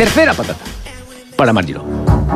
Tercera patata para Marc Giró.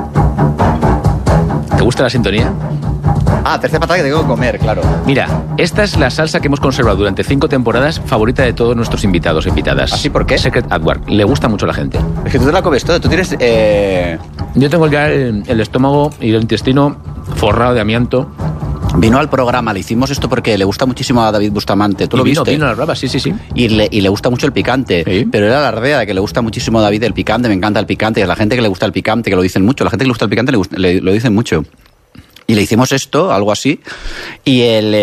¿Te gusta la sintonía? Tercera patata que tengo que comer, claro. Mira, esta es la salsa que hemos conservado durante 5 temporadas, favorita de todos nuestros invitados e invitadas. ¿Así por qué? Secret at Work. Le gusta mucho a la gente. Es que tú te la comes todo. Tú tienes... Yo tengo ya el estómago y el intestino forrado de amianto. Vino al programa, le hicimos esto porque le gusta muchísimo a David Bustamante. ¿Tú lo viste? Vino a las bravas, sí. Y le gusta mucho el picante. Sí. Pero era alardea de que le gusta muchísimo a David el picante. Me encanta el picante. Y a la gente que le gusta el picante, que lo dicen mucho. La gente que le gusta el picante lo dicen mucho. Y le hicimos esto, algo así. Y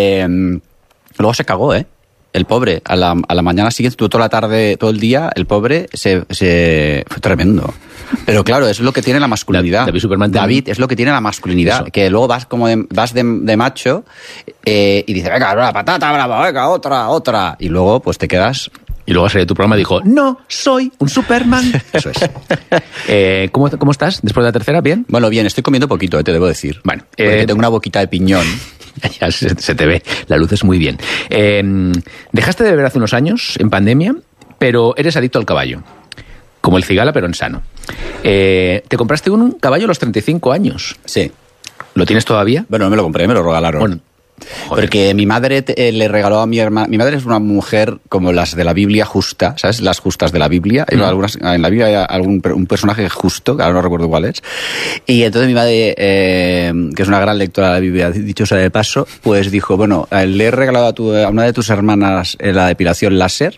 luego se cagó, el pobre. A la mañana siguiente, toda la tarde, todo el día, el pobre fue tremendo. Pero claro, es lo que tiene la masculinidad. David es lo que tiene la masculinidad. Eso. Que luego vas de macho y dices, venga, la patata brava, venga, otra. Y luego pues te quedas... Y luego salió tu programa y dijo, no, soy un Superman. Eso es. ¿Cómo estás después de la tercera? ¿Bien? Bueno, bien, estoy comiendo poquito, te debo decir. Bueno, porque tengo una boquita de piñón. Ya se te ve, la luz es muy bien. Dejaste de beber hace unos años, en pandemia, pero eres adicto al caballo. Como el cigala, pero en sano. Te compraste un caballo a los 35 años. Sí. ¿Lo tienes todavía? Bueno, no me lo compré, me lo regalaron. Bueno, joder. Porque mi madre le regaló a mi hermana... Mi madre es una mujer como las de la Biblia justa, ¿sabes? Las justas de la Biblia. En la Biblia hay un personaje justo, que ahora no recuerdo cuál es. Y entonces mi madre, que es una gran lectora de la Biblia, dicho sea de paso, pues dijo, bueno, le he regalado a una de tus hermanas la depilación láser.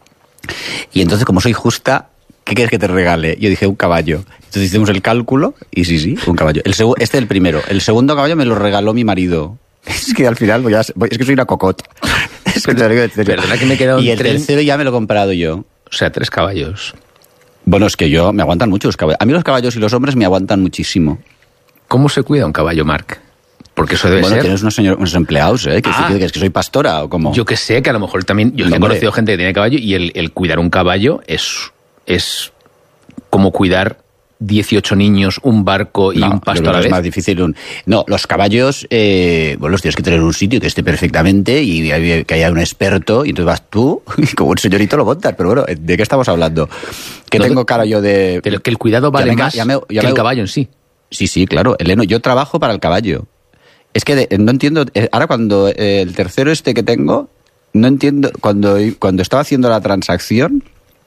Y entonces, como soy justa, ¿qué quieres que te regale? Yo dije, un caballo. Entonces hicimos el cálculo y sí, un caballo. Este es el primero. El segundo caballo me lo regaló mi marido. Es que al final es que soy una cocota. Es que Perdona que me he quedado y el tercero ya me lo he comprado yo. O sea, 3 caballos. Bueno, es que me aguantan mucho los caballos. A mí los caballos y los hombres me aguantan muchísimo. ¿Cómo se cuida un caballo, Marc? Porque eso debe ser... Bueno, tienes unos empleados, ¿eh? ¿Es que soy pastora o cómo? Yo que sé, que a lo mejor también... Yo he conocido gente que tiene caballo y el cuidar un caballo es como cuidar 18 niños, un barco y un pasto a la vez. Es más difícil. No, los caballos, los tienes que tener en un sitio que esté perfectamente y que haya un experto, y entonces vas tú y como un señorito lo montas. Pero bueno, ¿de qué estamos hablando? Que no, tengo cara yo de... Que el cuidado vale más que el caballo en sí. Sí, claro. Eleno, yo trabajo para el caballo. Es que no entiendo... Ahora cuando el tercero que tengo, no entiendo... Cuando estaba haciendo la transacción...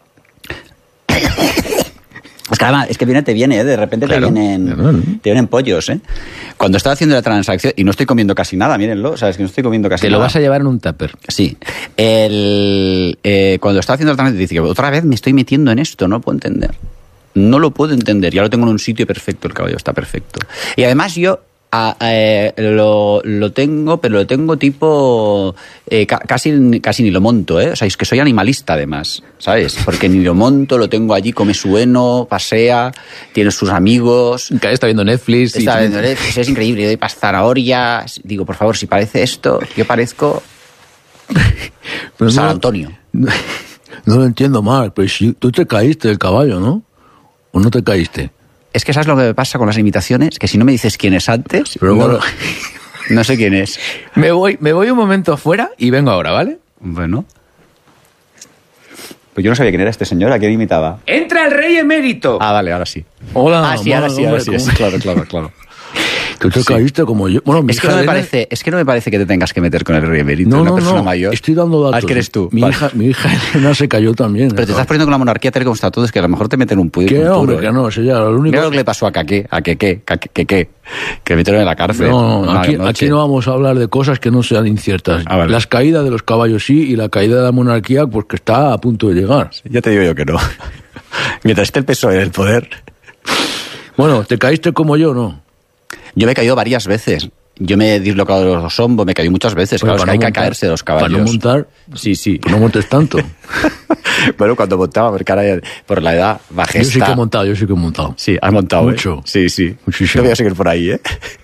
Es que te viene, de repente claro, te vienen pollos, ¿eh? Cuando estaba haciendo la transacción, y no estoy comiendo casi nada, mírenlo, ¿sabes? Que no estoy comiendo casi nada. Te lo vas a llevar en un tupper. Sí. Cuando estaba haciendo la transacción, dice que otra vez me estoy metiendo en esto, no lo puedo entender. No lo puedo entender, ya lo tengo en un sitio perfecto, el caballo está perfecto. Y además yo... lo tengo, pero lo tengo tipo casi ni lo monto, ¿eh? O sea, es que soy animalista además, ¿sabes? Porque ni lo monto, lo tengo allí, come su heno, pasea, tiene sus amigos. Está viendo Netflix. Es increíble, doy zanahoria. Digo, por favor, si parece esto, yo parezco pues San Antonio. No lo entiendo mal, pero si tú te caíste del caballo, ¿no? ¿O no te caíste? Es que ¿sabes lo que me pasa con las imitaciones? Que si no me dices quién es antes, pero bueno, no sé quién es. Me voy un momento fuera y vengo ahora, ¿vale? Bueno. Pues yo no sabía quién era este señor, ¿a quién imitaba? ¡Entra el rey emérito! Ah, vale, ahora sí. Hola. Ahora sí. Claro. Tú te caíste como yo. Bueno, es que no me parece que te tengas que meter con el rey emérito, una persona mayor. Estoy dando datos. ¿Qué eres tú? Mi hija Elena se cayó también. Pero te estás poniendo con la monarquía tal como está todo, es que a lo mejor te meten un puño. ¿Qué hombre? Que no, ya lo único. Mira lo que le pasó a Keke, que metieron en la cárcel. No, aquí no vamos a hablar de cosas que no sean inciertas. Vale. Las caídas de los caballos sí, y la caída de la monarquía, pues que está a punto de llegar. Ya te digo yo que no. Mientras esté el PSOE en el poder. Bueno, ¿te caíste como yo, no? Yo me he caído varias veces. Yo me he dislocado los hombros, me he caído muchas veces. Bueno, claro, es que hay que caerse de los caballos. Para no montar, sí. No montes tanto. Bueno, cuando montaba, porque ahora por la edad bajé. Yo sí que he montado. Sí, has montado. Mucho. Sí. Muchísimo. Te voy a seguir por ahí, ¿eh?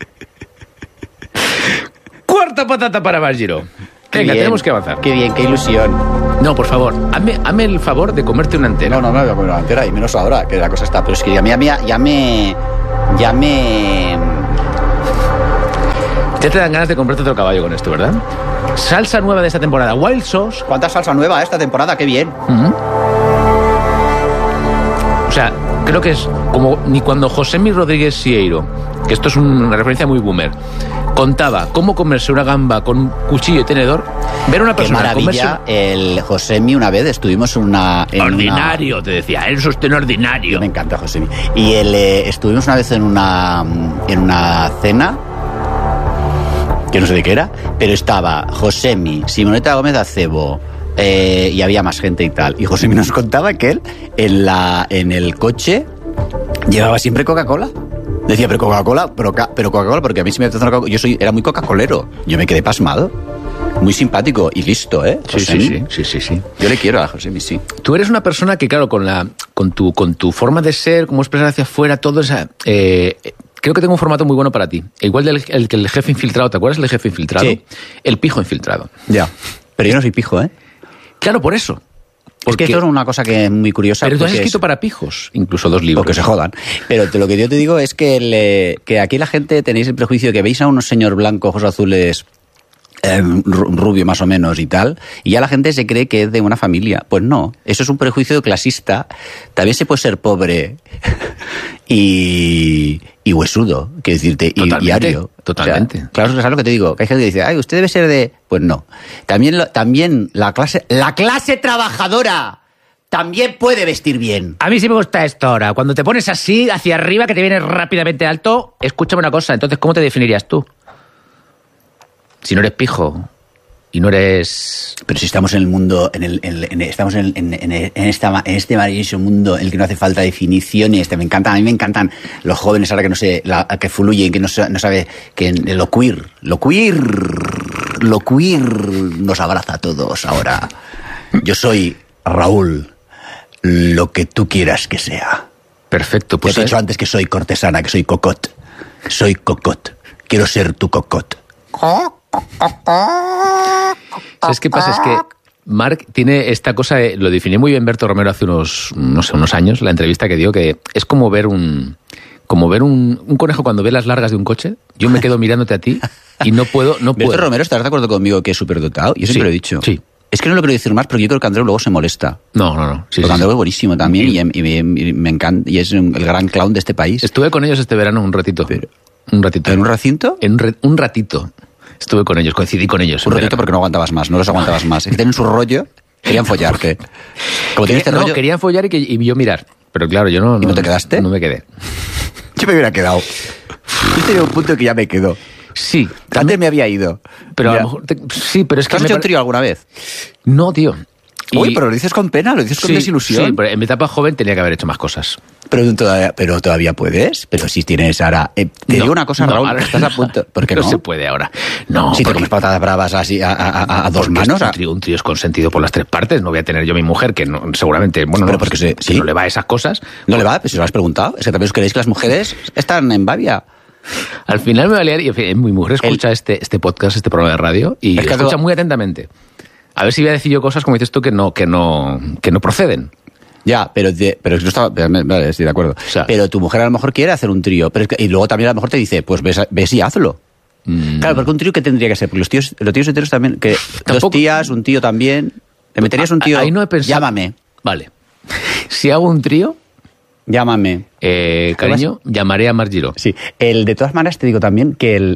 Cuarta patata para Marc Giró. Venga, tenemos que avanzar. Qué bien, qué ilusión. No, por favor, hazme el favor de comerte una entera. No me voy a comer una entera, y menos ahora, que la cosa está... Pero es que ya me... Ya te dan ganas de comprarte otro caballo con esto, ¿verdad? Salsa nueva de esta temporada, Wild Sauce. ¿Cuánta salsa nueva esta temporada? ¡Qué bien! O sea, creo que es como ni cuando Josemi Rodríguez Sieiro, que esto es una referencia muy boomer, contaba cómo comerse una gamba con cuchillo y tenedor, ver a una Qué persona maravilla, comerse... el Josemi una vez estuvimos en una... ordinario, te decía, eres usted un ordinario. Me encanta Josemi. Y estuvimos una vez en una cena, que no sé de qué era, pero estaba Josemi, Simoneta Gómez Acebo, y había más gente y tal. Y Josemi nos contaba que él en el coche llevaba siempre Coca-Cola. Decía, pero Coca-Cola, pero Coca-Cola, porque a mí sí me apetece una Coca-Cola. Era muy Coca-Colero. Yo me quedé pasmado. Muy simpático y listo, ¿eh? Sí. Yo le quiero a Josemi, sí. Tú eres una persona que, claro, con tu forma de ser, cómo expresar hacia afuera, todo esa... creo que tengo un formato muy bueno para ti. Igual que el jefe infiltrado, ¿te acuerdas del jefe infiltrado? Sí. El pijo infiltrado. Ya. Pero yo no soy pijo, ¿eh? Claro, por eso. Es que esto es una cosa que es muy curiosa. Pero tú has escrito para pijos, incluso 2 libros. Porque se jodan. Pero lo que yo te digo es que aquí la gente tenéis el prejuicio de que veis a unos señor blanco, ojos azules, rubio más o menos y tal, y ya la gente se cree que es de una familia. Pues no, eso es un prejuicio clasista. También se puede ser pobre y huesudo, quiero decirte, y ario. Totalmente. O sea, claro, ¿sabes lo que te digo? Que hay gente que dice, ay, usted debe ser de... Pues no. También la clase trabajadora también puede vestir bien. A mí sí me gusta esto ahora. Cuando te pones así, hacia arriba, que te vienes rápidamente alto, escúchame una cosa, entonces, ¿cómo te definirías tú? Si no eres pijo y no eres... Pero si estamos en el mundo, estamos en este maravilloso mundo en el que no hace falta definiciones. A mí me encantan los jóvenes ahora que no sé, que fluyen, que no sabe, que lo queer nos abraza a todos ahora. Yo soy Raúl, lo que tú quieras que sea. Perfecto, pues... Te he dicho antes que soy cortesana, que soy cocot. Soy cocot. Quiero ser tu cocot. ¿Sabes qué pasa? Es que Marc tiene esta cosa, lo definió muy bien Berto Romero hace unos años, la entrevista que dio, que es como ver un conejo cuando ve las largas de un coche. Yo me quedo mirándote a ti y no puedo. Berto Romero, ¿estás de acuerdo conmigo que es superdotado? Yo siempre lo he dicho. Sí. Es que no lo quiero decir más porque yo creo que Andreu luego se molesta. No. Sí, porque Andreu es buenísimo también y me encanta, y es el gran clown de este país. Estuve con ellos este verano un ratito. ¿En un recinto? Un ratito. Estuve con ellos, coincidí con ellos. Un ratito porque no aguantabas más, no los aguantabas más. Es que tienen su rollo, querían follarte. No, querían follar y yo mirar. Pero claro, yo no... ¿Y no te quedaste? No me quedé. Yo me hubiera quedado. Yo tenía un punto que ya me quedo. Sí. Antes me había ido. Pero a lo mejor... Sí, pero es que... ¿Has hecho un trío alguna vez? No, tío. Uy, pero lo dices con pena, lo dices con desilusión. Sí, pero en mi etapa joven tenía que haber hecho más cosas. Pero todavía puedes. Pero si tienes ahora... te digo una cosa, Raúl, ahora, estás a punto... ¿Por qué no? No se puede ahora. No, si te comes patatas bravas así a dos manos... Un trío es consentido por las 3 partes. No voy a tener yo a mi mujer, que no, seguramente... Bueno, pero no, porque que no le va a esas cosas. No le va, pues si lo has preguntado. Es que también os creéis que las mujeres están en babia. Al final me va a liar... Y mi mujer escucha este podcast, este programa de radio, y escucha muy atentamente. A ver si voy a decir yo cosas, como dices tú, que no proceden. Ya, pero yo estaba... Vale, estoy de acuerdo. O sea, pero tu mujer a lo mejor quiere hacer un trío, y luego también a lo mejor te dice, pues ves y hazlo. Claro, porque un trío, ¿qué tendría que ser? Porque los tíos enteros también... que tampoco, 2 tías, un tío también... ¿Le meterías un tío? Ahí no he pensado... Llámame. Vale. Si hago un trío... Llámame. Cariño, llamaré a Marc Giró. Sí. De todas maneras te digo también que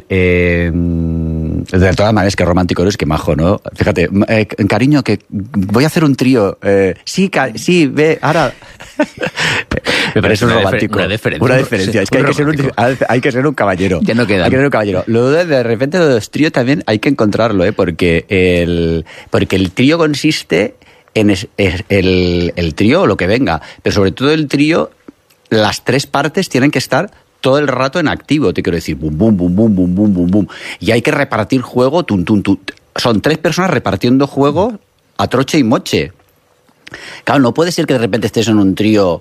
de todas maneras, que romántico eres, que majo, ¿no? Fíjate, cariño, que voy a hacer un trío. Sí, ve, ahora... Me parece un romántico. Una diferencia. Es que hay que ser un caballero. Ya no queda. Hay que ser un caballero. Luego, de repente, lo de los tríos también hay que encontrarlo, ¿eh? Porque el trío consiste en el trío o lo que venga. Pero sobre todo el trío, las 3 partes tienen que estar todo el rato en activo, te quiero decir, bum, bum, bum, bum, bum, bum, bum, bum. Y hay que repartir juego, tum, tum, tum. Son 3 personas repartiendo juego a troche y moche. Claro, no puede ser que de repente estés en un trío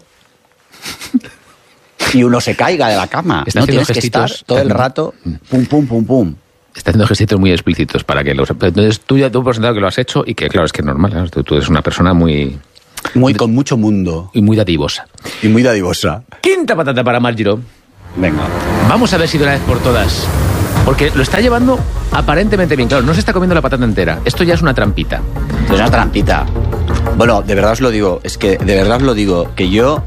y uno se caiga de la cama. No, tienes que estar todo el rato, pum, pum, pum, pum. Está haciendo gestitos muy explícitos para que los... Entonces tú ya por sentado que lo has hecho y que, claro, es que es normal. ¿Claro? Tú eres una persona con mucho mundo. Y muy dadivosa. Quinta patata para Marc Giró. Venga. Vamos a ver si de una vez por todas. Porque lo está llevando aparentemente bien. Claro, no se está comiendo la patata entera. Esto ya es una trampita. Es una trampita. Bueno, de verdad os lo digo, que yo...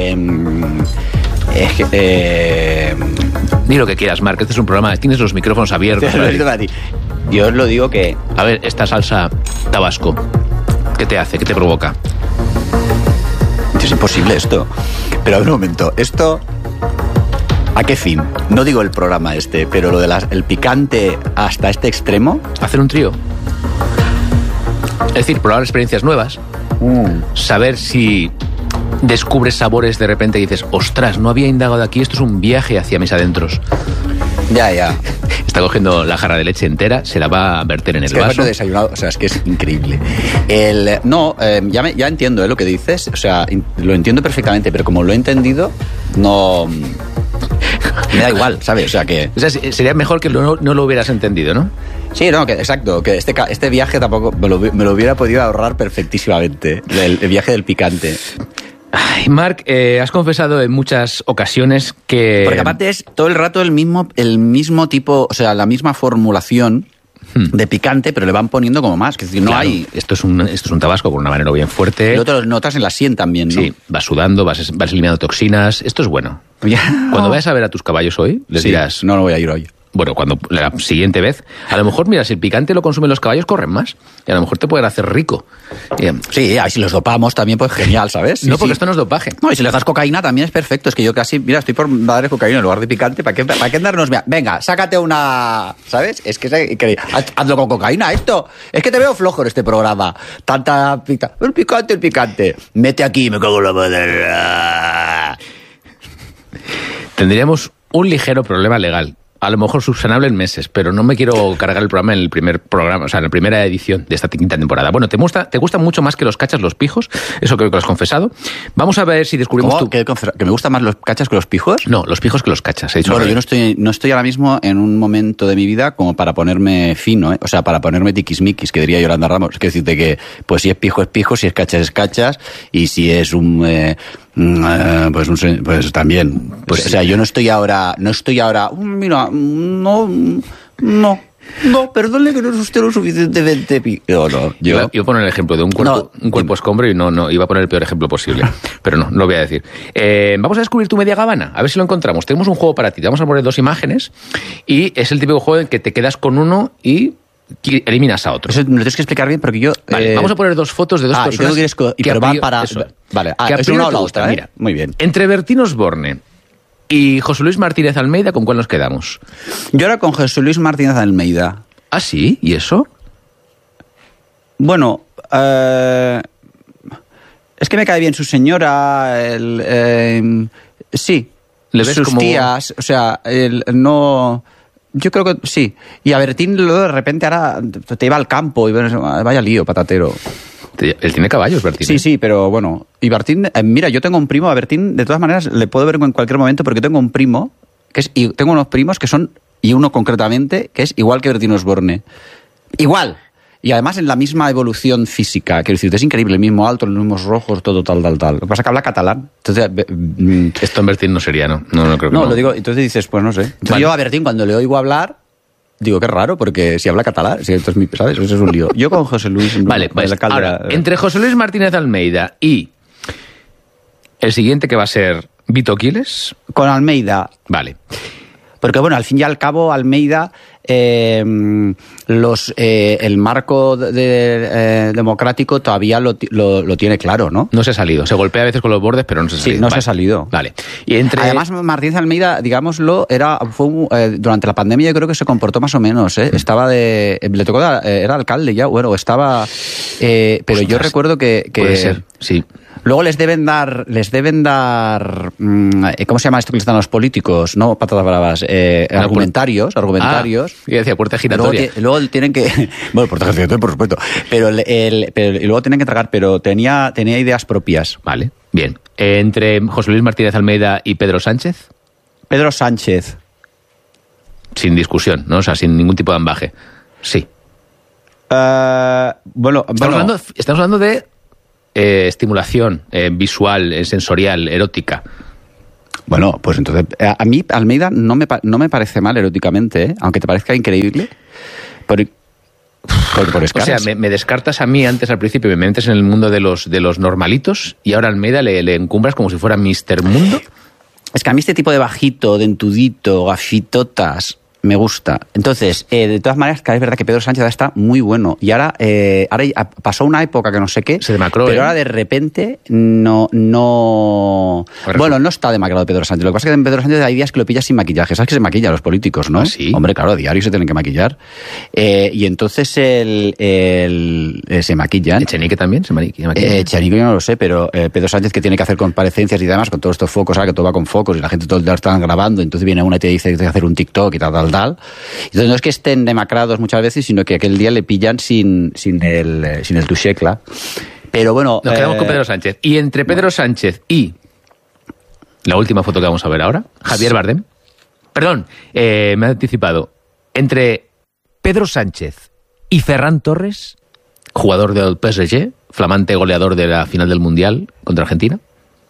Di lo que quieras, Marc, este es un programa, tienes los micrófonos abiertos. Yo os lo digo que... A ver, esta salsa tabasco, ¿qué te hace? ¿Qué te provoca? Es imposible esto. Pero a ver un momento, esto... ¿A qué fin? No digo el programa pero lo de el picante hasta este extremo... Hacer un trío. Es decir, probar experiencias nuevas. Saber si descubres sabores de repente y dices, ostras, no había indagado aquí, esto es un viaje hacia mis adentros. Ya. Está cogiendo la jarra de leche entera, se la va a verter en el vaso. Desayunado, o sea, es que es increíble. Ya entiendo lo que dices, o sea, lo entiendo perfectamente, pero como lo he entendido, no... Me da igual, ¿sabes? O sea, que... O sea, sería mejor que no lo hubieras entendido, ¿no? Sí, no, exacto, que este viaje tampoco me lo hubiera podido ahorrar perfectísimamente, el viaje del picante. Ay, Marc, has confesado en muchas ocasiones que... Porque aparte es todo el rato el mismo tipo, o sea, la misma formulación de picante, pero le van poniendo como más. Es decir, no hay... Esto es un tabasco con un habanero bien fuerte. Luego te lo notas en la sien también, ¿no? Sí, vas sudando, vas eliminando toxinas. Esto es bueno. Cuando vayas a ver a tus caballos hoy, les dirás... No voy a ir hoy. Bueno, cuando la siguiente vez, a lo mejor, mira, si el picante lo consumen los caballos, corren más. Y a lo mejor te pueden hacer rico. Sí, si los dopamos también, pues genial, ¿sabes? No, porque esto no es dopaje. No, y si les das cocaína también es perfecto. Es que yo casi, mira, estoy por darles cocaína en lugar de picante. ¿Para qué darnos? Venga, sácate una... ¿Sabes? Es que hazlo con cocaína esto. Es que te veo flojo en este programa. Tanta... El picante. Mete aquí, me cago en la madre. Tendríamos un ligero problema legal. A lo mejor subsanable en meses, pero no me quiero cargar el programa en el primer programa, o sea, en la primera edición de esta quinta temporada. Bueno, ¿te gustan mucho más que los cachas los pijos? Eso creo que lo has confesado. Vamos a ver si descubrimos ¿Cómo? ¿Que me gustan más los cachas que los pijos? No, los pijos que los cachas. He dicho bueno, yo no estoy ahora mismo en un momento de mi vida como para ponerme fino, ¿eh? O sea, para ponerme tiquismiquis, que diría Yolanda Ramos. Es decirte que, pues si es pijo, si es cachas, y si es un... pues no sé, pues también. Pues, o sea, yo no estoy ahora, mira, no, perdone que no es usted lo suficientemente no, yo iba a poner el ejemplo de un cuerpo escombro y no, iba a poner el peor ejemplo posible. Pero no lo voy a decir. Vamos a descubrir tu media gabana, a ver si lo encontramos. Tenemos un juego para ti, te vamos a poner 2 imágenes y es el típico juego en que te quedas con uno y eliminas a otro. Eso me lo tienes que explicar bien porque yo... Vale, vamos a poner 2 fotos de 2 personas pero van para... Eso. Vale, que es una o la otra, ¿eh? Mira, muy bien. Entre Bertín Osborne y José Luis Martínez Almeida, ¿con cuál nos quedamos? Yo ahora con José Luis Martínez Almeida. ¿Ah, sí? ¿Y eso? Bueno, es que me cae bien su señora, sí. ¿Le ves sus como... tías, o sea, no... Yo creo que sí. Y a Bertín luego de repente ahora te iba al campo y vaya lío, patatero. Él tiene caballos, Bertín. Sí, pero bueno. Y Bertín, mira, yo tengo un primo, a Bertín, de todas maneras, le puedo ver en cualquier momento porque tengo un primo, y tengo unos primos que son, y uno concretamente, que es igual que Bertín Osborne. Igual. Y además en la misma evolución física. Quiero decir, es increíble, el mismo alto, los mismos rojos, todo tal. Lo que pasa es que habla catalán. Entonces, esto en Bertín no sería, ¿no? No creo que no. Lo digo, entonces dices, pues no sé. Entonces vale. Yo a Bertín, cuando le oigo hablar, digo, qué raro, porque si habla catalán, si esto es ¿sabes? Eso es un lío. Yo con José Luis... Vale, pues ahora, entre José Luis Martínez Almeida y el siguiente que va a ser Vito Quiles... Con Almeida. Vale. Porque, bueno, al fin y al cabo, Almeida, el marco democrático todavía lo tiene claro, ¿no? No se ha salido. Se golpea a veces con los bordes, pero no se ha salido. Sí, no se ha salido. Vale. Y Además, Martínez Almeida, digámoslo, durante la pandemia yo creo que se comportó más o menos, ¿eh? Le tocó, era alcalde ya, bueno, estaba... pero ostras, yo recuerdo que... Puede ser, sí. Luego les deben dar, ¿cómo se llama esto que les dan a los políticos? No, patatas bravas, argumentarios. Y decía puerta giratoria. Luego tienen que, bueno, puerta giratoria por supuesto, pero y luego tienen que tragar, pero tenía ideas propias. Vale, bien. Entre José Luis Martínez Almeida y Pedro Sánchez. Pedro Sánchez. Sin discusión, ¿no? O sea, sin ningún tipo de ambaje. Sí. Bueno, estamos hablando de estimulación visual, sensorial, erótica. Bueno, pues entonces, a mí Almeida no me parece mal eróticamente, ¿eh? Aunque te parezca increíble. Pero Por O escalas. sea, me descartas a mí antes al principio, me metes en el mundo de los normalitos y ahora a Almeida le encumbras como si fuera Mr. Mundo. Es que a mí este tipo de bajito, dentudito, gafitotas, me gusta. Entonces, de todas maneras, es verdad que Pedro Sánchez está muy bueno. Y ahora pasó una época que no sé qué, se demacró, pero ahora de repente no bueno, no está demacrado Pedro Sánchez. Lo que pasa es que en Pedro Sánchez hay días que lo pillas sin maquillaje. ¿Sabes que se maquilla a los políticos, no? ¿Ah, sí? Hombre, claro, a diario se tienen que maquillar. Y entonces se maquillan. ¿Echenique también se maquilla? Echenique yo no lo sé, pero Pedro Sánchez, que tiene que hacer comparecencias y demás con todos estos focos, ahora que todo va con focos y la gente todo el día están grabando, entonces viene una y te dice que tiene que hacer un TikTok y tal. Entonces no es que estén demacrados muchas veces, sino que aquel día le pillan sin el tuchecla. Pero bueno... Nos quedamos con Pedro Sánchez. Y entre Pedro Sánchez y la última foto que vamos a ver ahora, Javier Bardem. Perdón, me he anticipado. Entre Pedro Sánchez y Ferran Torres, jugador del PSG, flamante goleador de la final del Mundial contra Argentina.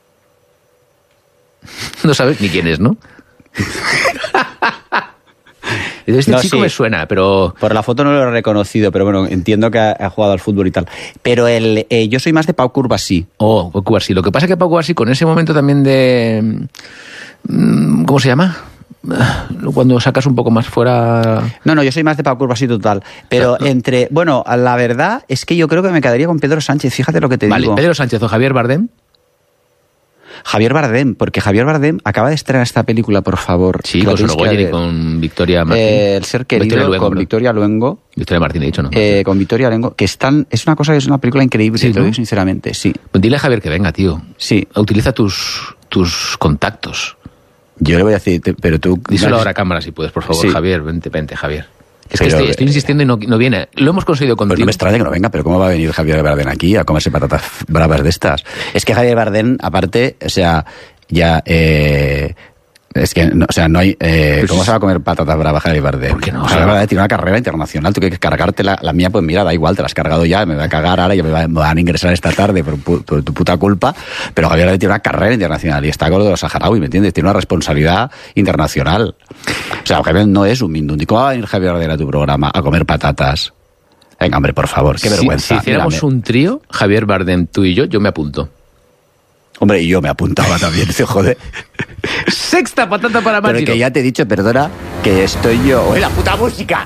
No sabes ni quién es, ¿no? Este chico sí. me suena, pero... Por la foto no lo he reconocido, pero bueno, entiendo que ha jugado al fútbol y tal. Pero yo soy más de Pau Cubarsí. Oh, Pau Cubarsí. Lo que pasa es que Pau Cubarsí, con ese momento también de... ¿Cómo se llama? Cuando sacas un poco más fuera... No, yo soy más de Pau Cubarsí total. Pero bueno, la verdad es que yo creo que me quedaría con Pedro Sánchez, fíjate lo que te digo. Vale, Pedro Sánchez o Javier Bardem. Javier Bardem, porque Javier Bardem acaba de estrenar esta película, por favor. Sí, con Sorogoyen y con Victoria Martín. El ser querido, Luengo, con Victoria Luengo. Victoria Martín, he dicho, ¿no? Con Victoria Luengo, que es una película increíble, sí, te lo digo sinceramente, sí. Pues dile a Javier que venga, tío. Sí. Utiliza tus contactos. Yo le voy a decir, pero tú... Díselo ahora a cámara si puedes, por favor, sí. Javier, vente, Javier. Es pero, que estoy insistiendo y no viene. Lo hemos conseguido contigo. Pues no me extraña que no venga, pero ¿cómo va a venir Javier Bardem aquí a comerse patatas bravas de estas? Es que Javier Bardem, aparte, o sea, ya... es que, no, o sea, no hay... ¿cómo se va a comer patatas bravas Javier Bardem? ¿Por qué no? Javier Bardem tiene una carrera internacional, tú quieres cargarte la mía, pues mira, da igual, te la has cargado ya, me va a cagar ahora, ya me van a ingresar esta tarde por tu puta culpa, pero Javier Bardem tiene una carrera internacional y está con lo de los saharauis, ¿me entiendes? Tiene una responsabilidad internacional. O sea, Javier no es un mindundi. ¿Cómo va a venir Javier Bardem a tu programa a comer patatas? Venga, hombre, por favor, qué vergüenza. Si hiciéramos un trío, Javier Bardem, tú y yo me apunto. Hombre, y yo me apuntaba también, se jode. Sexta patata para Mágido. Pero que ya te he dicho, perdona, que estoy yo... ¡Oye, la puta música!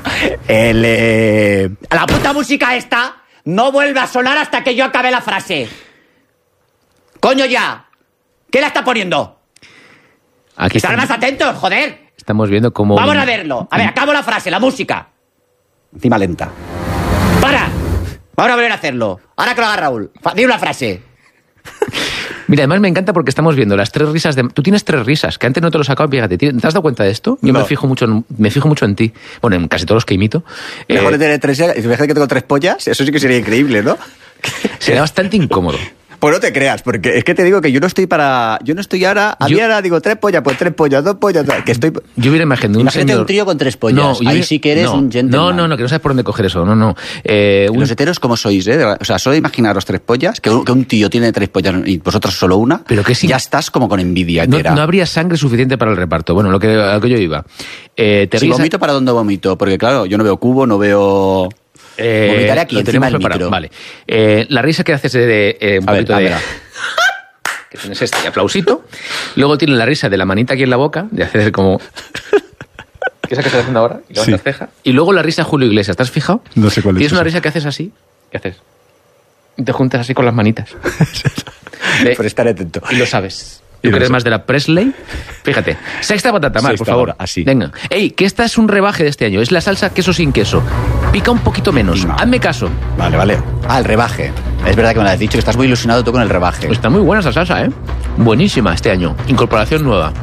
La puta música esta no vuelve a sonar hasta que yo acabe la frase. ¡Coño ya! ¿Qué la está poniendo? Aquí ¡Estad más atentos, joder! Estamos viendo cómo... Vamos a verlo. A ver, acabo la frase, la música. Encima lenta. ¡Para! Vamos a volver a hacerlo. Ahora que lo haga Raúl. Di una frase. Mira, además me encanta porque estamos viendo las 3 risas de... Tú tienes 3 risas, que antes no te lo sacaba, fíjate. ¿Te has dado cuenta de esto? Yo no. me fijo mucho en ti. Bueno, en casi todos los que imito. Mejor de tener 3... Fíjate que tengo 3 pollas, eso sí que sería increíble, ¿no? Sería bastante incómodo. Pues no te creas, porque es que te digo que yo no estoy ahora... A mí ahora digo 3 pollas, pues 3 pollas, 2 pollas... Que estoy... Yo hubiera imaginado un Imagínate señor... un trío con 3 pollas. Ahí sí que eres un gentleman. No, que no sabes por dónde coger eso. No. Los heteros, ¿cómo sois, O sea, solo imaginaros 3 pollas, que un tío tiene 3 pollas y vosotros solo una, pero que sí, ya estás como con envidia. No habría sangre suficiente para el reparto. Bueno, a lo que yo iba. Si vomito, ¿para dónde vomito? Porque claro, yo no veo cubo, no veo... Vomitaré aquí, encima del micro. Vale. La risa que haces de un poquito de... que tienes este aplausito. Luego tiene la risa de la manita aquí en la boca, de hacer como... ¿Qué es la que estás haciendo ahora? Y levantas ceja. Y luego la risa Julio Iglesias, ¿te has fijado? No sé cuál es. Tienes una risa que haces así. ¿Qué haces? Y te juntas así con las manitas. Por estar atento. Y lo sabes. ¿Tú crees más de la Presley? Fíjate. Sexta patata, Mar, por favor. Así. Venga. Ey, que esta es un rebaje de este año. Es la salsa queso sin queso. Pica un poquito menos. No. Hazme caso. Vale. El rebaje. Es verdad que me lo has dicho, que estás muy ilusionado tú con el rebaje. Está muy buena esa salsa, ¿eh? Buenísima este año. Incorporación nueva.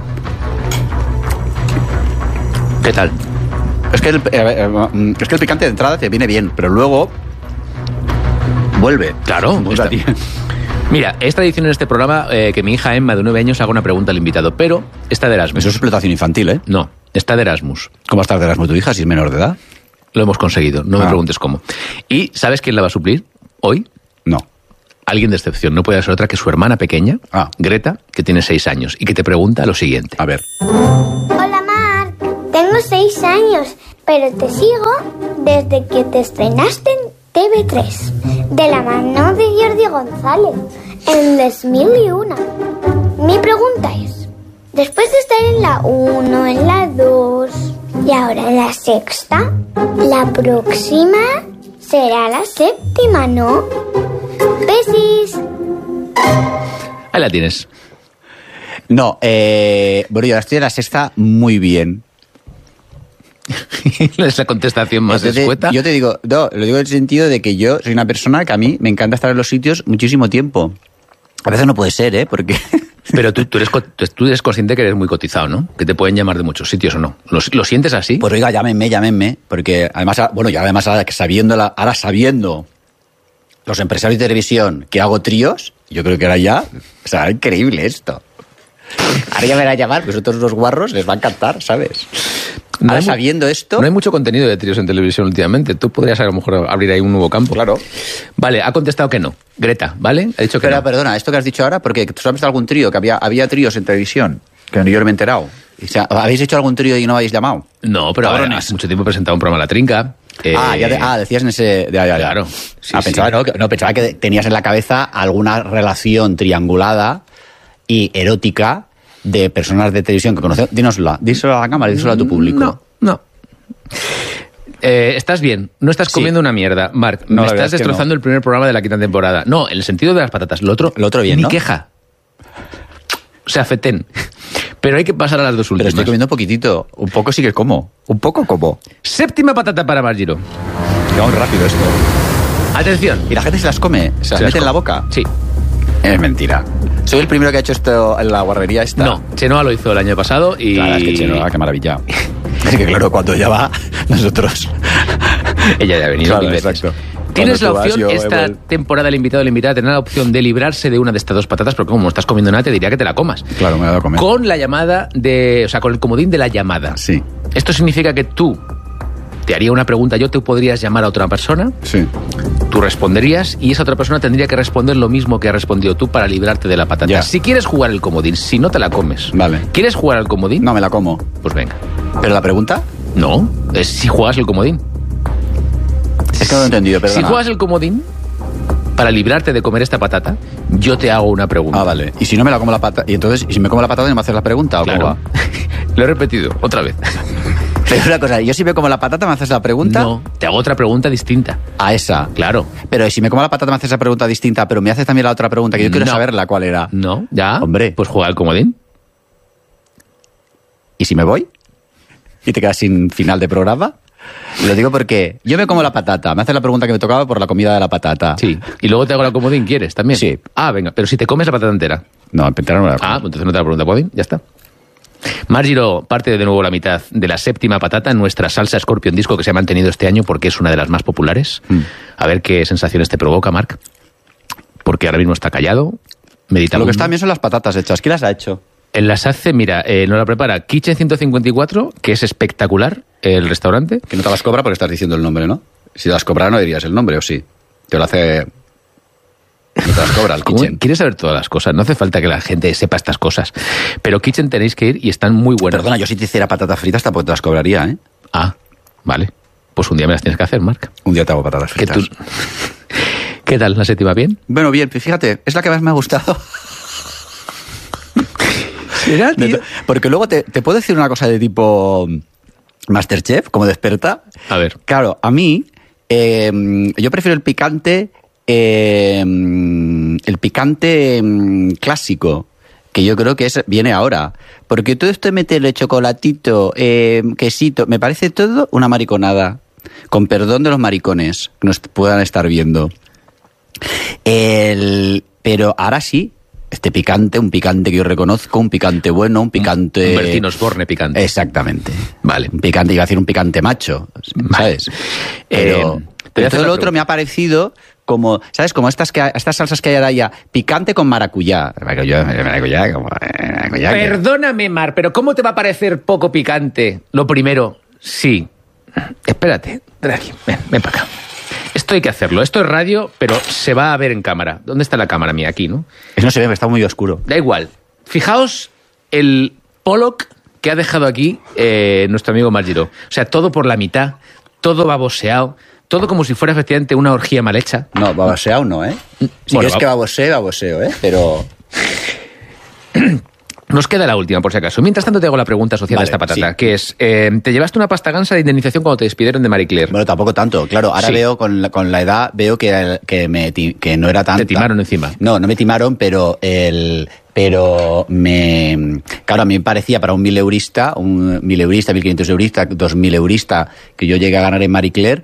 ¿Qué tal? Es que el picante de entrada te viene bien, pero luego... Vuelve. Claro. Mira, es tradición en este programa que mi hija Emma, de 9 años, haga una pregunta al invitado, pero está de Erasmus. Eso es explotación infantil, ¿eh? No, está de Erasmus. ¿Cómo está de Erasmus tu hija si es menor de edad? Lo hemos conseguido, no me preguntes cómo. ¿Y sabes quién la va a suplir hoy? No. Alguien de excepción, no puede ser otra que su hermana pequeña, Greta, que tiene 6 años, y que te pregunta lo siguiente. A ver. Hola, Marc. Tengo 6 años, pero te sigo desde que te estrenaste en TV3, de la mano de Jordi González, en 2001. Mi pregunta es, después de estar en la 1, en la 2 y ahora en la sexta, la próxima será la séptima, ¿no? Besis. Ahí la tienes. No, bueno, yo ahora estoy en la sexta muy bien. Es la contestación más escueta. Yo te digo, no, lo digo en el sentido de que yo soy una persona que a mí me encanta estar en los sitios muchísimo tiempo. A veces no puede ser, ¿eh? Porque... Pero tú eres consciente que eres muy cotizado, ¿no? Que te pueden llamar de muchos sitios o no. ¿Lo sientes así? Pues oiga, llámenme, porque además, bueno, yo además ahora sabiendo los empresarios de televisión que hago tríos, yo creo que ahora ya, o sea, increíble esto. Ahora ya me van a llamar, pues otros dos guarros les va a encantar, ¿sabes? No ahora sabiendo esto... No hay mucho contenido de tríos en televisión últimamente. Tú podrías a lo mejor abrir ahí un nuevo campo. Claro. Vale, ha contestado que no. Greta, ¿vale? Ha dicho que Pero, no. perdona, esto que has dicho ahora, porque tú sabes de algún trío, que había tríos en televisión, que yo no me he enterado. O sea, ¿habéis hecho algún trío y no habéis llamado? No, pero Cabrones. hace mucho tiempo he presentado un programa La Trinca. Decías en ese... Ya. Claro. Sí, pensaba, sí. Pensaba que tenías en la cabeza alguna relación triangulada y erótica de personas de televisión que conocemos. Díselo a la cámara, díselo a tu público. No. Estás bien, no estás comiendo una mierda, Marc. No, me estás destrozando el primer programa de la quinta temporada. No, en el sentido de las patatas. Lo otro bien, ni ¿no? queja. O sea, fetén. Pero hay que pasar a las dos últimas. Pero estoy comiendo poquitito. Un poco sí que como. Un poco como. Séptima patata para Margiro. Vamos rápido esto. Atención. ¿Y la gente se las come? ¿Se las mete en la boca? Sí. Es mentira. Soy el primero que ha hecho esto en la guarrería esta. No, Chenoa lo hizo el año pasado y... Claro, es que Chenoa, qué maravilla. Es que claro, cuando ya va, nosotros... Ella ya ha venido claro, mil veces. exacto. Tienes la Cuando tú vas, opción, yo esta temporada el invitado o la invitada tendrá la opción de librarse de una de estas dos patatas, porque como no estás comiendo nada, te diría que te la comas. Claro, me he dado a comer. Con la llamada de... O sea, con el comodín de la llamada. Sí. Esto significa que tú te haría una pregunta, yo te podrías llamar a otra persona, Sí. tú responderías y esa otra persona tendría que responder lo mismo que has respondido tú para librarte de la patata. Ya. Si quieres jugar el comodín, si no te la comes. Vale. ¿Quieres jugar al comodín? No, me la como. Pues venga. ¿Pero la pregunta? No, es si juegas el comodín. Es que no lo he entendido, perdona. Si juegas el comodín, para librarte de comer esta patata, yo te hago una pregunta. Ah, vale. ¿Y si no me la como la patata? ¿Y entonces, y si me como la patata, no me haces la pregunta? ¿O cómo Claro. va? Lo he repetido, otra vez. Pero una cosa, yo si me como la patata, ¿me haces la pregunta? No, te hago otra pregunta distinta. A esa. Claro. Pero si me como la patata, me haces esa pregunta distinta, pero me haces también la otra pregunta, que yo quiero No. saberla cuál era. No, ya. Hombre. Pues juega al comodín. ¿Y si me voy? ¿Y te quedas sin final de programa? Lo digo porque yo me como la patata, me haces la pregunta que me tocaba por la comida de la patata. Sí. Y luego te hago la comodín, ¿quieres también? Sí. Ah, venga, pero si te comes la patata entera. No, entera no me la como. Ah, pues entonces no te la pregunta comodín, ya está. Margiro parte de nuevo la mitad de la séptima patata, nuestra salsa Scorpion Disco que se ha mantenido este año porque es una de las más populares. A ver qué sensaciones te provoca, Marc. Porque ahora mismo está callado, medita. Lo que está bien son las patatas hechas. ¿Quién las ha hecho? En las hace, mira, nos la prepara Kitchen 154, que es espectacular, el restaurante. Que no te las cobra porque estás diciendo el nombre, ¿no? Si te las cobrara no dirías el nombre, ¿o sí? Te lo hace... No te las cobra el ¿Cómo? Kitchen. Quieres saber todas las cosas, no hace falta que la gente sepa estas cosas. Pero Kitchen tenéis que ir y están muy buenas. Perdona, yo si te hiciera patatas fritas tampoco te las cobraría, ¿eh? Ah, vale. Pues un día me las tienes que hacer, Marc. Un día te hago patatas Que fritas. ¿Qué tal? ¿La séptima bien? Bueno, bien, fíjate, es la que más me ha gustado. ¿Será, Porque luego te puedo decir una cosa de tipo Masterchef, como de experta. A ver. Claro, a mí, yo prefiero el picante clásico, que yo creo que viene ahora. Porque todo esto de meterle chocolatito, quesito, me parece todo una mariconada. Con perdón de los maricones que nos puedan estar viendo. Pero ahora sí, este picante, un picante que yo reconozco, un picante bueno, un picante... Un Bertín Osborne picante. Exactamente. Vale. Un picante, iba a decir un picante macho, ¿sabes? Pero te voy a hacer todo la lo otro pregunta. me ha parecido como, ¿sabes? Como estas salsas que hay ahora ya, picante con maracuyá. Maracuyá, como... maracuyá, que- Perdóname, Mar, pero ¿cómo te va a parecer poco picante? Lo primero, sí. Espérate, ven aquí, ven para acá. Esto hay que hacerlo. Esto es radio, pero se va a ver en cámara. ¿Dónde está la cámara mía? Aquí, ¿no? No se ve, está muy oscuro. Da igual. Fijaos el Pollock que ha dejado aquí nuestro amigo Marc Giró. O sea, todo por la mitad, todo baboseado, todo como si fuera efectivamente una orgía mal hecha. No, baboseado no, ¿eh? Si Bueno, es que baboseo, ¿eh? Pero... Nos queda la última, por si acaso. Mientras tanto, te hago la pregunta social Vale, de esta patata, sí. que es, ¿te llevaste una pasta gansa de indemnización cuando te despidieron de Marie Claire? Bueno, tampoco tanto. Claro, ahora Sí. veo con la edad, veo que no era tanta. Te timaron encima. No me timaron, pero claro, a mí me parecía para un 1.000 eurista, 1.500 eurista, 2.000 eurista que yo llegué a ganar en Marie Claire,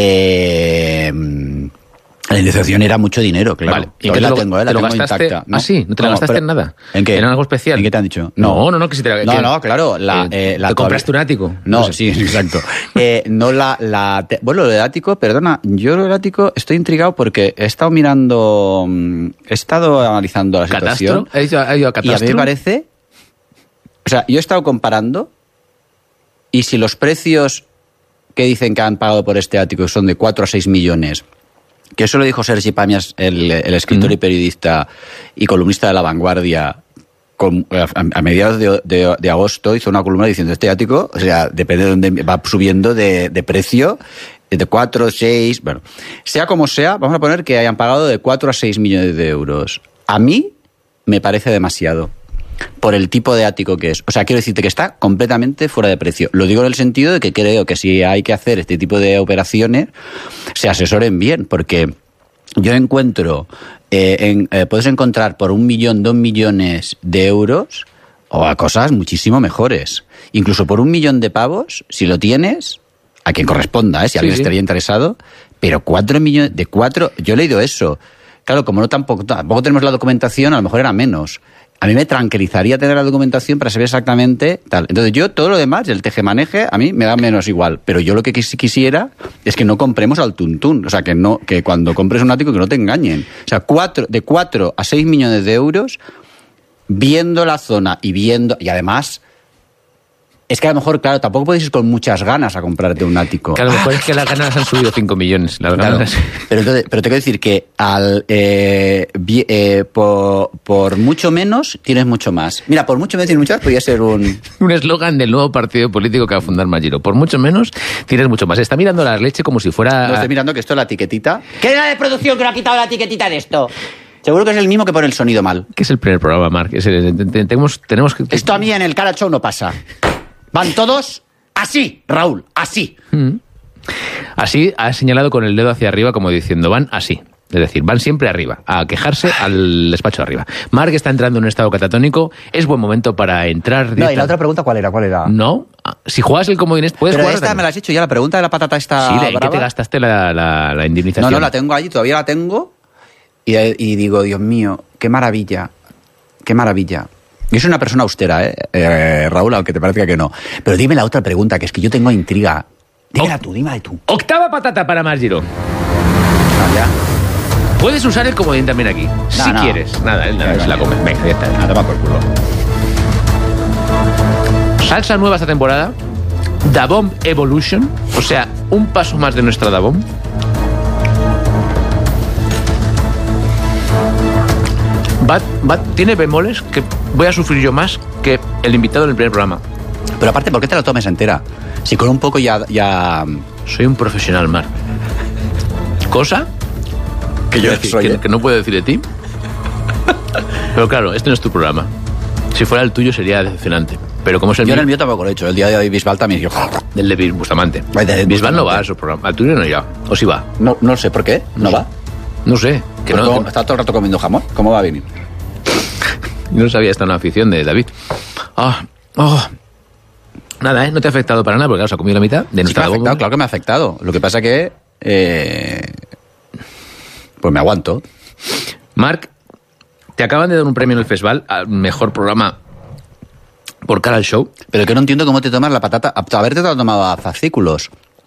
la indemnización era mucho dinero, claro. Vale. ¿Y Todavía qué la tengo, la te lo tengo gastaste? intacta. Ah, sí, ¿no te la gastaste en nada? ¿En qué? ¿En algo especial? ¿En qué te han dicho? No, que si te No, claro. ¿Te compraste un ático? No, sé. sí, exacto. Bueno, lo del ático, perdona, yo lo del ático estoy intrigado porque he estado analizando la situación. ¿Catastro? ¿Ha ido a Y a mí Catastro? me parece... O sea, yo he estado comparando y si los precios que dicen que han pagado por este ático son de 4 a 6 millones, que eso lo dijo Sergi Pàmies, el escritor y periodista y columnista de La Vanguardia, a mediados de agosto hizo una columna diciendo este ático, o sea, depende de dónde va subiendo de precio, de 4, 6, bueno, sea como sea, vamos a poner que hayan pagado de 4 a 6 millones de euros. A mí me parece demasiado por el tipo de ático que es. O sea, quiero decirte que está completamente fuera de precio. Lo digo en el sentido de que creo que si hay que hacer este tipo de operaciones, se asesoren bien, porque yo encuentro, puedes encontrar por 1 millón, 2 millones de euros o a cosas muchísimo mejores. Incluso por 1 millón de pavos, si lo tienes, a quien corresponda, si alguien estaría interesado, pero 4 millones, yo he leído eso. Claro, como tampoco tenemos la documentación, a lo mejor era menos. A mí me tranquilizaría tener la documentación para saber exactamente tal. Entonces yo, todo lo demás, el tejemaneje, a mí me da menos igual. Pero yo lo que quisiera es que no compremos al tuntún. O sea, que cuando compres un ático que no te engañen. O sea, de 4 a 6 millones de euros, viendo la zona y además... Es que a lo mejor, claro, tampoco puedes ir con muchas ganas a comprarte un ático. Que a lo mejor es que las ganas han subido 5 millones. Las Claro. ganas... Pero te quiero decir que por mucho menos tienes mucho más. Mira, por mucho menos tienes mucho más, podría ser un eslogan del nuevo partido político que va a fundar Marc Giró. Por mucho menos, tienes mucho más. Está mirando la leche como si fuera... No, estoy mirando que esto es la etiquetita. ¿Qué era de producción que no ha quitado la etiquetita de esto? Seguro que es el mismo que pone el sonido mal. ¿Qué es el primer programa, Marc? Tenemos que... Esto a mí en el Cara Show no pasa. Van todos así, Raúl, así. Así ha señalado con el dedo hacia arriba como diciendo, van así. Es decir, van siempre arriba, a quejarse al despacho de arriba. Marc está entrando en un estado catatónico, es buen momento para entrar... No, y la otra pregunta, ¿cuál era? No, si juegas el comodín, puedes Pero jugar... esta me la has hecho ya, la pregunta de la patata está Sí, ¿en qué brava. te gastaste la indemnización? No, la tengo allí, todavía la tengo. Y digo, Dios mío, qué maravilla. Qué maravilla. Yo soy una persona austera, Raúl, aunque te parezca que no. Pero dime la otra pregunta, que es que yo tengo intriga. Dímela tú. Octava patata para Marc Giró. Ya. Puedes usar el comodín también aquí, si quieres. Nada, él se la come. Venga, ya está. Nada, va por culo. Salsa nueva esta temporada. Da Bomb Evolution. O sea, un paso más de nuestra Da Bomb. Tiene bemoles que voy a sufrir yo más que el invitado en el primer programa. Pero aparte, ¿por qué te la tomes entera? Si con un poco ya... Soy un profesional, Marc. Cosa Que yo que no puedo decir de ti. Pero claro, este no es tu programa. Si fuera el tuyo sería decepcionante. Pero como es el Yo en el mío, mío tampoco lo he hecho. El día de hoy Bisbal también dijo... del de Bustamante. De Bisbal no Bustamante. va a su programa. Al tuyo no irá. O si va. No sé por qué, ¿no va? No sé. Que Pues no, como está todo el rato comiendo jamón. ¿Cómo va a venir? no sabía esta nueva afición de David. Nada, no te ha afectado para nada porque claro, se ha comido la mitad de Sí, me nuestra ha Da Bomb. afectado, claro que me ha afectado. Lo que pasa que... pues me aguanto. Marc, te acaban de dar un premio en el festival al mejor programa por cara al show. Pero que no entiendo cómo te tomas la patata. Haberte tomado a fascículos.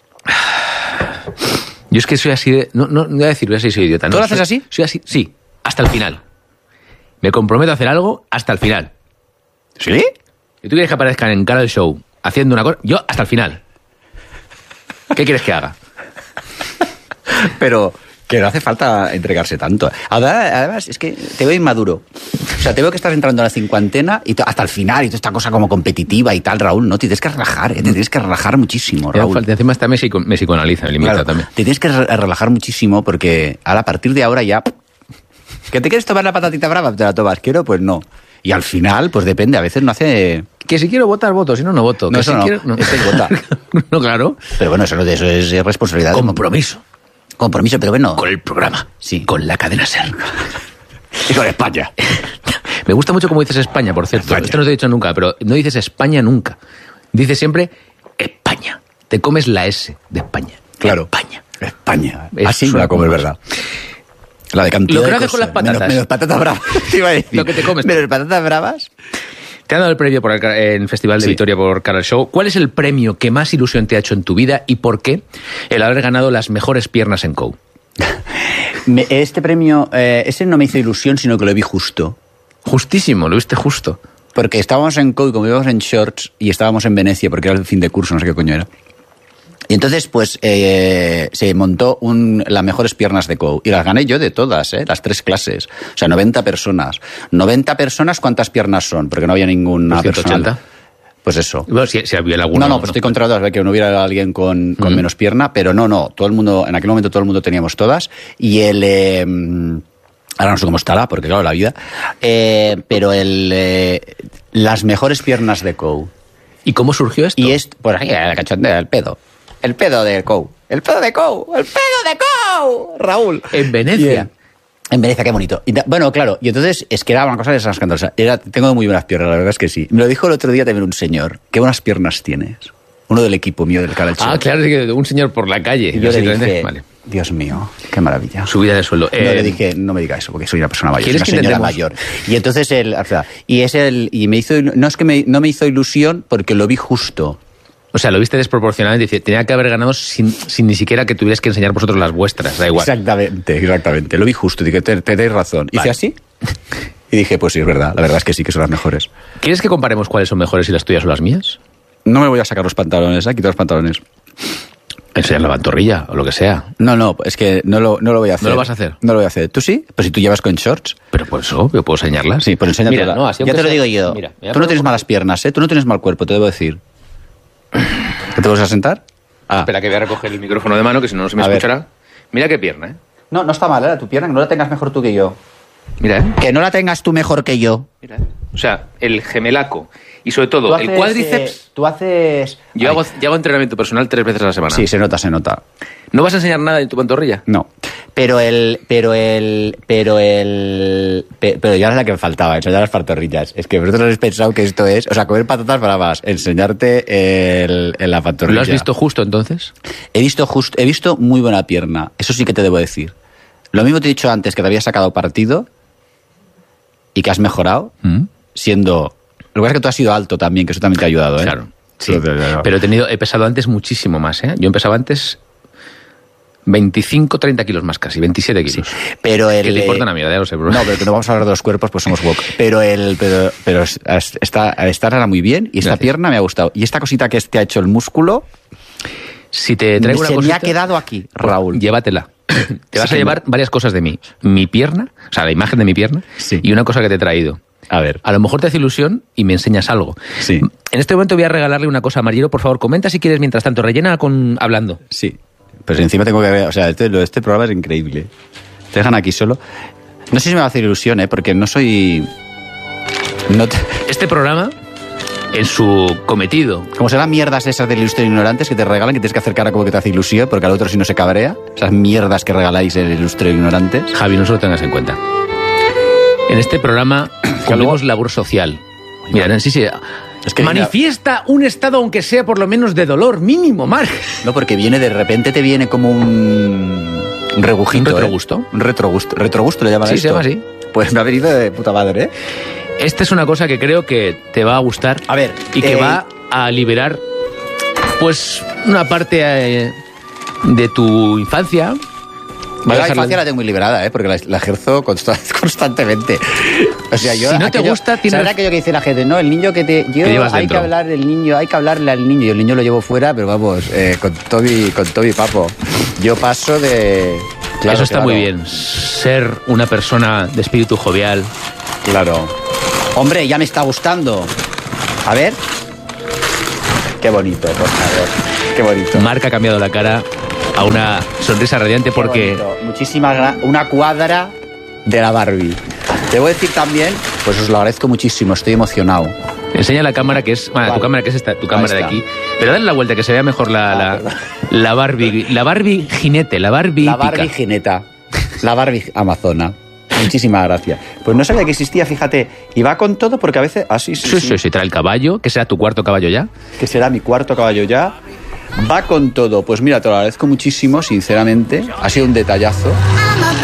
Yo es que soy así de... No voy a decir, voy a decir soy idiota. ¿Tú no, lo haces así? Soy así, sí. Hasta el final. Me comprometo a hacer algo hasta el final. ¿Sí? Si tú quieres que aparezcan en cara al show haciendo una cosa, yo hasta el final. ¿Qué quieres que haga? Pero Que no hace falta entregarse tanto. Además, es que te veo inmaduro. O sea, te veo que estás entrando a la cincuentena y hasta el final y toda esta cosa como competitiva y tal, Raúl, ¿no? Te tienes que relajar, ¿eh? Te tienes que relajar muchísimo, Raúl. Encima está me psicoanaliza, me limita Claro, también. te tienes que relajar muchísimo porque a partir de ahora ya... ¿Que te quieres tomar la patatita brava? ¿Te la tomas? ¿Quiero? Pues no. Y al final, pues depende, a veces no hace... Que si quiero votar, voto, si no, no voto. No, Que eso si no. quiero, Este vota. No, claro. Pero bueno, eso es responsabilidad. Compromiso. Compromiso, pero bueno. Con el programa. Sí. Con la cadena SER. Y con España. Me gusta mucho cómo dices España, por cierto. España. Esto no te he dicho nunca, pero no dices España nunca. Dices siempre España. Te comes la S de España. Claro. España. España. Es Así me una la como, es cosa. verdad. La de cantidad Lo que de no haces con cosas. las patatas. Menos patatas bravas. Te iba a decir. Lo que te comes. Menos patatas bravas. Te han dado el premio por el Festival de Sí. Vitoria por Canal Show. ¿Cuál es el premio que más ilusión te ha hecho en tu vida y por qué el haber ganado las mejores piernas en COU? Este premio, ese no me hizo ilusión, sino que lo vi justo. Justísimo, lo viste justo. Porque estábamos en COU, como íbamos en shorts, y estábamos en Venecia, porque era el fin de curso, no sé qué coño era. Y entonces, pues, se montó las mejores piernas de COU. Y las gané yo de todas, las 3 clases. O sea, 90 personas. 90 personas, ¿cuántas piernas son? Porque no había ninguna Pues persona. 180. Pues eso. Bueno, si había alguno. No, pues estoy controlado, que no hubiera alguien con menos pierna, pero no. Todo el mundo, en aquel momento todo el mundo teníamos todas. Y ahora no sé cómo estará, porque claro, la vida. Pero las mejores piernas de COU. ¿Y cómo surgió esto? Y es por ahí, el cachondeo, el pedo. El pedo de COU. El pedo de COU. El pedo de COU. Raúl. En Venecia. En Venecia, qué bonito. Bueno, claro, y entonces es que era una cosa de esas escandalosas. Tengo muy buenas piernas, la verdad es que sí. Me lo dijo el otro día también un señor. Qué buenas piernas tienes. Uno del equipo mío del Canal Show. Ah, claro, es que un señor por la calle. Y yo le Básicamente, dije, vale. Dios mío, qué maravilla. Subida de sueldo. No, le dije, no me diga eso, porque soy una persona mayor, ¿Quieres una que señora intentemos? mayor. Y entonces y me hizo, no es que no me hizo ilusión porque lo vi justo. O sea, lo viste desproporcionadamente. Dice, tenía que haber ganado sin ni siquiera que tuvierais que enseñar vosotros las vuestras. Da igual. Exactamente. Lo vi justo. Dije, tenéis razón. Hice Vale. así y dije, pues sí, es verdad. La verdad es que sí, que son las mejores. ¿Quieres que comparemos cuáles son mejores y las tuyas o las mías? No me voy a sacar los pantalones, quitar los pantalones. Enseñar la pantorrilla o lo que sea. No, es que no lo voy a hacer. ¿No lo vas a hacer? No lo voy a hacer. ¿Tú sí? Pues si tú llevas con shorts. Pero por eso, yo puedo enseñarlas. Sí, pues enséñatela. Mira, no, así ya aunque te lo sea- digo yo. Mira, Tú no tienes malas piernas, ¿eh? Tú no tienes mal cuerpo, te debo decir. ¿Te vas a sentar? Ah. Espera que voy a recoger el micrófono de mano, que si no, no se me A ver. escuchará. Mira qué pierna, ¿eh? No está mal, ¿eh? Tu pierna, que no la tengas mejor tú que yo. Mira, ¿eh? Que no la tengas tú mejor que yo. Mira, ¿eh? O sea, el gemelaco. Y sobre todo, Tú el haces, cuádriceps. tú haces... Yo Ay, hago entrenamiento personal 3 veces a la semana. Sí, se nota. ¿No vas a enseñar nada en tu pantorrilla? No. Pero ya es la que me faltaba, enseñar las pantorrillas. Es que vosotros habéis pensado que esto es... O sea, comer patatas bravas, enseñarte la pantorrilla. ¿Lo has visto justo entonces? He visto muy buena pierna. Eso sí que te debo decir. Lo mismo te he dicho antes, que te habías sacado partido y que has mejorado, siendo... Lo que pasa es que tú has sido alto también, que eso también te ha ayudado, ¿eh? Claro. Sí. Pero he pesado antes muchísimo más, ¿eh? Yo empezaba antes 25, 30 kilos más casi, 27 kilos. Pero ¿Qué te importa una mierda? Ya lo sé, bro. No, pero que no vamos a hablar de los cuerpos, pues somos woke. Pero esta era muy bien y esta Gracias. pierna me ha gustado. Y esta cosita que te ha hecho el músculo, Si te traigo una se me cosita, ha quedado aquí, Raúl. llévatela. Te vas Sí, a llevar varias cosas de mí. Mi pierna, o sea, la imagen de mi pierna, Sí. y una cosa que te he traído. A ver. A lo mejor te hace ilusión y me enseñas algo. Sí. En este momento voy a regalarle una cosa a Mariero. Por favor, comenta si quieres mientras tanto. Rellena hablando. Sí. Pues encima tengo que ver... O sea, este programa es increíble. Te dejan aquí solo. No sé si me va a hacer ilusión, ¿eh? Porque no soy... Este programa, en su cometido, Como serán mierdas esas del Ilustre Ignorantes que te regalan, que tienes que hacer cara como que te hace ilusión, porque al otro si no se cabrea. Esas mierdas que regaláis en el Ilustre Ignorantes. Javi, no se lo tengas en cuenta. En este programa cumplimos labor social. Mira, sí. Es que manifiesta un estado, aunque sea por lo menos de dolor mínimo, Marc. No, porque viene de repente, te viene como un regujito. ¿Un retrogusto? Un retrogusto. ¿Retrogusto le llaman Sí, esto? se llama así. Pues me ha venido de puta madre, ¿eh? Esta es una cosa que creo que te va a gustar. A ver, Y que va a liberar, pues, una parte de tu infancia. Yo la infancia la tengo muy liberada, ¿eh? Porque la ejerzo constantemente. O sea, yo Si no te gusta, tienes... ¿sabes aquello que dice la gente? No, el niño que te... Yo, Te llevas hay que dentro. hablar del niño, hay que hablarle al niño. Y el niño lo llevo fuera, pero vamos, con Toby Papo. Yo paso de... Claro, Eso está claro. muy bien. Ser una persona de espíritu jovial. Claro. Hombre, ya me está gustando. A ver. Qué bonito, por favor. Qué bonito. Marc ha cambiado la cara a una sonrisa radiante Qué porque... bonito. Una cuadra de la Barbie. Debo decir también, pues os lo agradezco muchísimo, estoy emocionado. Enseña la cámara que es... Bueno, Vale. tu cámara que es esta, tu cámara de está. aquí. Pero dale la vuelta que se vea mejor perdón. la Barbie. La Barbie jinete, la Barbie La hípica. Barbie jineta, la Barbie amazona. Muchísimas gracias. Pues no sabía que existía, fíjate. Y va con todo porque a veces... Ah, sí. Sí, trae el caballo, que será tu cuarto caballo ya. Que será mi cuarto caballo ya. Va con todo. Pues mira, te lo agradezco muchísimo, sinceramente. Ha sido un detallazo.